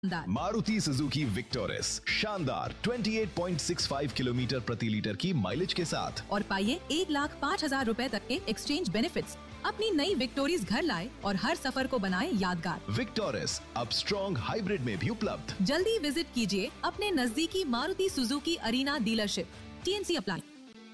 शानदार। Maruti Suzuki Victoris शानदार 28.65 kilometre प्रति लीटर की माइलेज के साथ। और पाइए 1,05,000 रुपए तक के एक्सचेंज बेनिफिट्स। अपनी नई विक्टोरिस घर लाए और हर सफर को बनाए यादगार। विक्टोरिस अब स्ट्रॉन्ग हाइब्रिड में भी उपलब्ध। जल्दी विजिट कीजिए अपने नजदीकी Maruti Suzuki arena dealership. TNC apply.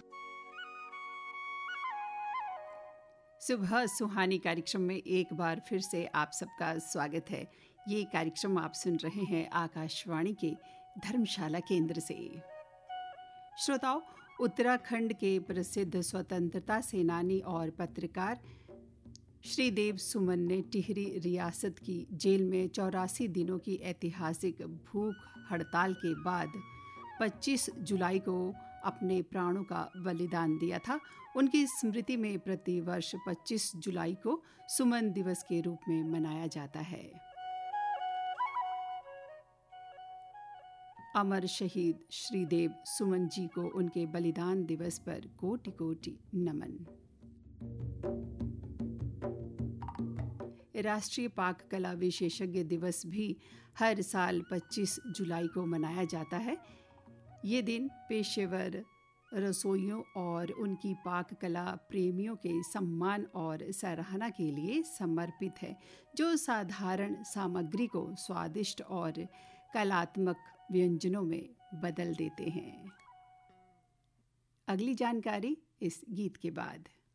सुबह सुहानी कार्यक्रम में एक बार फिर से आप सबका स्वागत है। ये कार्यक्रम आप सुन रहे हैं आकाशवाणी के धर्मशाला केंद्र से। श्रोताओ, उत्तराखंड के प्रसिद्ध स्वतंत्रता सेनानी और पत्रकार श्री देव सुमन ने टिहरी रियासत की जेल में 84 दिनों की ऐतिहासिक भूख हड़ताल के बाद 25 जुलाई को अपने प्राणों का बलिदान दिया था। उनकी स्मृति में प्रतिवर्ष 25 जुलाई को सुमन दिवस के रूप में मनाया जाता है। अमर शहीद श्रीदेव सुमन जी को उनके बलिदान दिवस पर कोटि कोटि नमन। राष्ट्रीय पाक कला विशेषज्ञ दिवस भी हर साल 25 जुलाई को मनाया जाता है। ये दिन पेशेवर रसोइयों और उनकी पाक कला प्रेमियों के सम्मान और सराहना के लिए समर्पित है, जो साधारण सामग्री को स्वादिष्ट और कलात्मक व्यंजनों में बदल देते हैं। अगली जानकारी इस गीत के बाद।